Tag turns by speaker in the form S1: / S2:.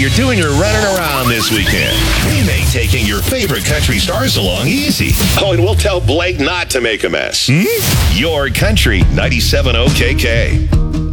S1: you're doing your running around this weekend, we make taking your favorite country stars along easy. Oh, and we'll tell Blake not to make a mess. Your Country 97.0 KK.